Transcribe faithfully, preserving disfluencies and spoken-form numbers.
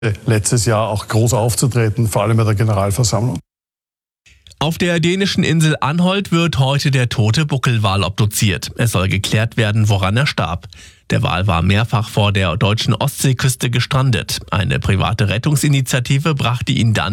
letztes Jahr auch groß aufzutreten, vor allem bei der Generalversammlung. Auf der dänischen Insel Anholt wird heute der tote Buckelwal obduziert. Es soll geklärt werden, woran er starb. Der Wal war mehrfach vor der deutschen Ostseeküste gestrandet. Eine private Rettungsinitiative brachte ihn dann